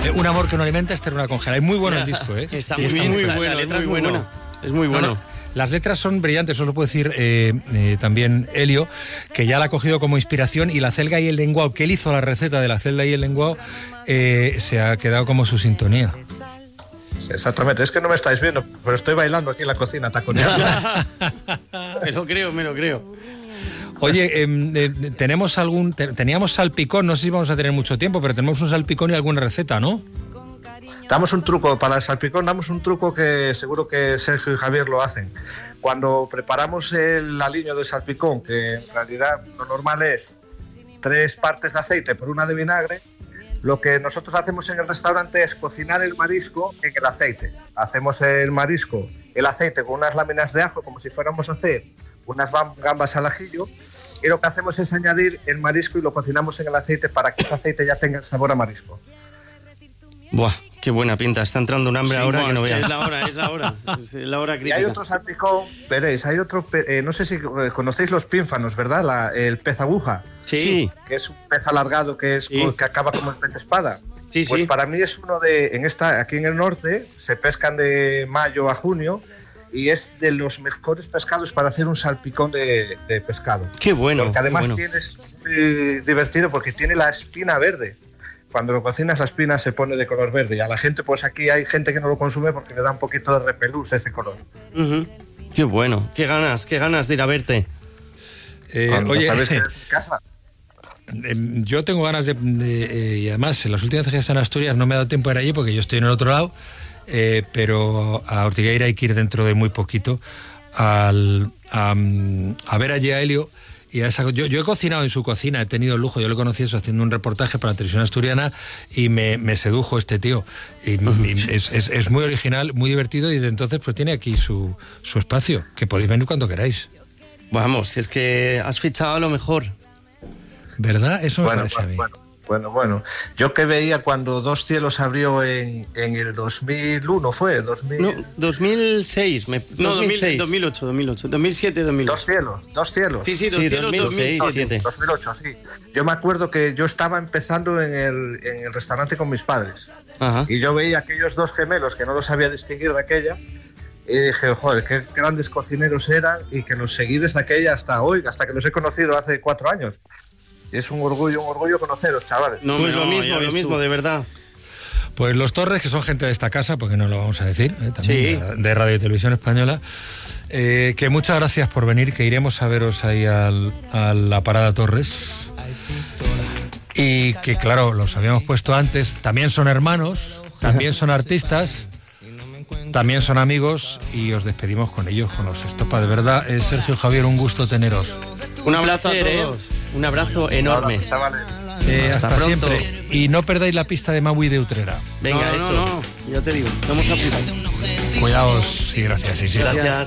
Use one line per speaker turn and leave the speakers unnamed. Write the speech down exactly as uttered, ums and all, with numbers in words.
Eh, un amor que no alimenta es ternura congela. Es muy bueno el disco, ¿eh?
Está muy
Está
bien,
muy
la,
bueno,
la letra
es
es
muy
muy
bueno.
buena. Es muy bueno.
No, no, las letras son brillantes, eso lo puedo decir eh, eh, también Elio, que ya la ha cogido como inspiración, y la celga y el lenguao, que él hizo la receta de la celda y el lenguao, eh, se ha quedado como su sintonía.
Exactamente, es que no me estáis viendo, pero estoy bailando aquí en la cocina, taconeando.
Me lo creo, me lo creo.
Oye, eh, eh, tenemos algún, te, teníamos salpicón, no sé si vamos a tener mucho tiempo, pero tenemos un salpicón y alguna receta, ¿no?
Damos un truco para el salpicón, damos un truco que seguro que Sergio y Javier lo hacen. Cuando preparamos el aliño de salpicón, que en realidad lo normal es tres partes de aceite por una de vinagre, lo que nosotros hacemos en el restaurante es cocinar el marisco en el aceite. Hacemos el marisco, el aceite con unas láminas de ajo, como si fuéramos a hacer unas gambas al ajillo, y lo que hacemos es añadir el marisco y lo cocinamos en el aceite para que ese aceite ya tenga el sabor a marisco.
Buah, qué buena pinta. Está entrando un hambre sí, ahora bueno, que no veas.
Es la hora, es la hora. Es la hora crítica.
Y hay otro salpicón, veréis, hay otro, eh, no sé si conocéis los pínfanos, ¿verdad? La, el pez aguja.
Sí.
Que es un pez alargado que, es, sí. que acaba como el pez espada.
Sí,
pues
sí.
Para mí es uno de, en esta, aquí en el norte, se pescan de mayo a junio, y es de los mejores pescados para hacer un salpicón de, de pescado.
Qué bueno.
Porque además
bueno.
tienes muy divertido porque tiene la espina verde. Cuando lo cocinas la espina se pone de color verde, y a la gente, pues aquí hay gente que no lo consume porque le da un poquito de repelús ese color.
Uh-huh. Qué bueno, qué ganas, qué ganas de ir a verte.
Eh, oye,
¿sabes que es mi casa?
Yo tengo ganas de, de eh, y además en las últimas veces en Asturias no me ha dado tiempo de ir allí porque yo estoy en el otro lado, eh, pero a Ortigueira hay que ir dentro de muy poquito al, a, a ver allí a Elio. Y a esa, yo, yo he cocinado en su cocina, he tenido el lujo, yo le conocí eso haciendo un reportaje para la televisión asturiana, y me, me sedujo este tío. Y, y es, es, es muy original, muy divertido, y desde entonces pues tiene aquí su, su espacio, que podéis venir cuando queráis.
Vamos, es que has fichado a lo mejor.
¿Verdad? Eso me
bueno,
parece
bueno,
a mí.
Bueno. Bueno, bueno, yo que veía cuando Dos Cielos abrió en, en el dos mil uno, ¿fue? dos mil...
No, dos mil seis. Me,
no,
dos mil seis.
dos mil ocho, dos mil ocho, dos mil siete, dos mil ocho.
Dos Cielos, Dos Cielos.
Sí, sí, Dos
sí,
Cielos,
dos mil seis,
dos mil siete.
dos mil ocho, sí. Yo me acuerdo que yo estaba empezando en el, en el restaurante con mis padres.
Ajá.
Y yo veía aquellos dos gemelos que no los sabía distinguir de aquella, y dije, joder, qué grandes cocineros eran, y que los seguí desde aquella hasta hoy, hasta que los he conocido hace cuatro años. Es un orgullo, un orgullo conoceros, chavales.
No, pues no, lo mismo, lo mismo, tú. De verdad.
Pues los Torres, que son gente de esta casa, porque no lo vamos a decir, ¿eh? También
sí.
de, de Radio y Televisión Española, eh, que muchas gracias por venir, que iremos a veros ahí al, a la Parada Torres. Y que, claro, los habíamos puesto antes, también son hermanos, también son artistas, también son amigos, y os despedimos con ellos, con los Estopa. De verdad, eh, Sergio, Javier, un gusto teneros.
Un abrazo a todos. Un abrazo enorme.
Hola, chavales.
Eh, hasta
hasta
siempre. Y no perdáis la pista de Maui de Utrera.
Venga,
no, no,
hecho.
No, no, ya te digo, vamos a apuntar.
Cuidaos y gracias. Sí, sí.
Gracias.